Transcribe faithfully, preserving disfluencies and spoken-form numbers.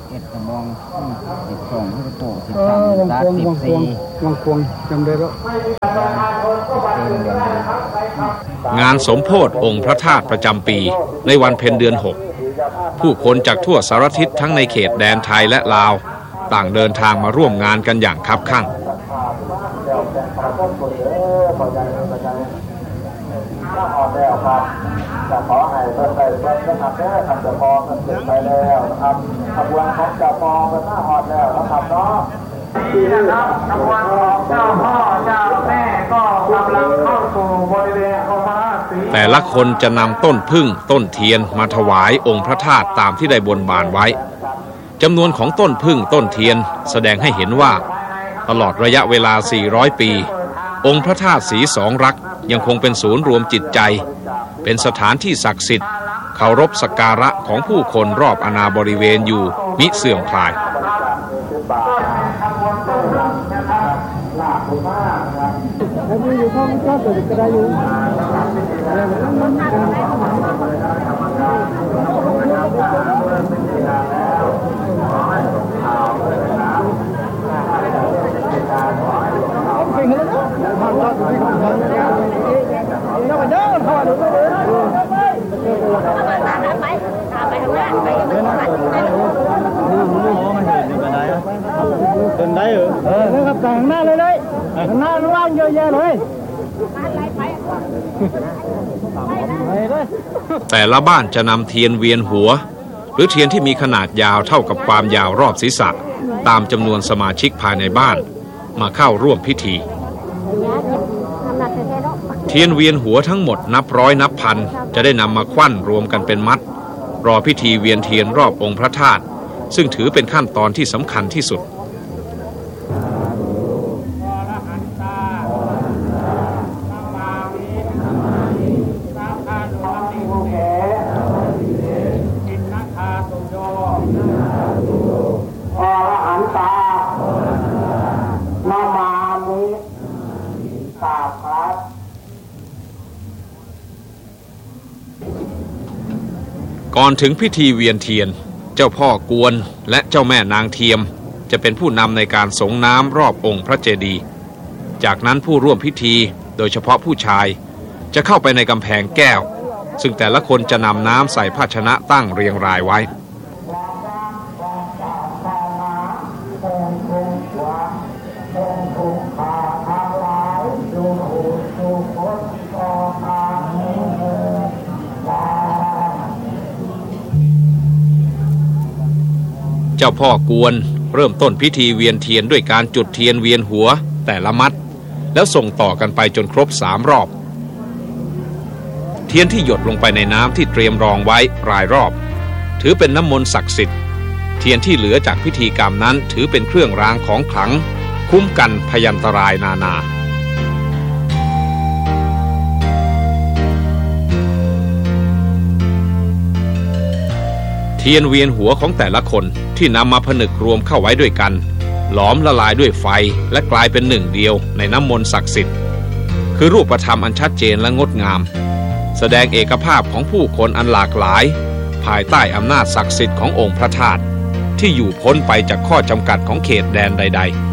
เอ็ดกระมองสิบสองสิบโตสิบสามสิบสามสิบสี่วงควงจำได้แล้วงานสมโภชองค์พระธาตุประจำปีในวันเพ็ญเดือนหกผู้คนจากทั่วสารทิศทั้งในเขตแดนไทยและลาวต่างเดินทางมาร่วมงานกันอย่างคับคั่งจะขอให้เพิ่มไปเพิ่มนะครับแม่ทำจะพอมันเสร็จไปแล้วนะครับขบวนของจะพอเป็นหน้าหอดแล้วนะครับเนาะที่นะครับขบวนของเจ้าพ่อเจ้าแม่ก็กำลังเข้าสู่บริเวณองค์พระธาตุแต่ละคนจะนำต้นผึ้งต้นเทียนมาถวายองค์พระธาตุตามที่ได้บนบานไว้จำนวนของต้นผึ้งต้นเทียนแสดงให้เห็นว่าตลอดระยะเวลาสี่ร้อยปีองค์พระธาตุศรีสองรักยังคงเป็นศูนย์รวมจิตใจเป็นสถานที่ศักดิ์สิทธิ์เคารพสักการะของผู้คนรอบอาณาบริเวณอยู่มิเสื่อมคลายเป็นได้เหรอเออแล้วกับแต่งหน้าเลยเลยข้างหน้าว่างเยอะแยะเลยแต่ละบ้านจะนำเทียนเวียนหัวหรือเทียนที่มีขนาดยาวเท่ากับความยาวรอบศีรษะตามจำนวนสมาชิกภายในบ้านมาเข้าร่วมพิธีเทียนเวียนหัวทั้งหมดนับร้อยนับพันจะได้นำมาควั้นรวมกันเป็นมัดรอพิธีเวียนเทียนรอบองค์พระธาตุซึ่งถือเป็นขั้นตอนที่สำคัญที่สุดก่อนถึงพิธีเวียนเทียนเจ้าพ่อกวนและเจ้าแม่นางเทียมจะเป็นผู้นำในการสงน้ำรอบองค์พระเจดีย์จากนั้นผู้ร่วมพิธีโดยเฉพาะผู้ชายจะเข้าไปในกำแพงแก้วซึ่งแต่ละคนจะนำน้ำใส่ภาชนะตั้งเรียงรายไว้เจ้าพ่อกวนเริ่มต้นพิธีเวียนเทียนด้วยการจุดเทียนเวียนหัวแต่ละมัดแล้วส่งต่อกันไปจนครบสามรอบเทียนที่หยดลงไปในน้ำที่เตรียมรองไว้รายรอบถือเป็นน้ำมนต์ศักดิ์สิทธิ์เทียนที่เหลือจากพิธีกรรมนั้นถือเป็นเครื่องรางของขลังคุ้มกันพยันตรายนานาเทียนเวียนหัวของแต่ละคนที่นำมาผนึกรวมเข้าไว้ด้วยกันหลอมละลายด้วยไฟและกลายเป็นหนึ่งเดียวในน้ำมนต์ศักดิ์สิทธิ์คือรูปธรรมอันชัดเจนและงดงามแสดงเอกภาพของผู้คนอันหลากหลายภายใต้อำนาจศักดิ์สิทธิ์ขององค์พระธาตุที่อยู่พ้นไปจากข้อจำกัดของเขตแดนใดๆ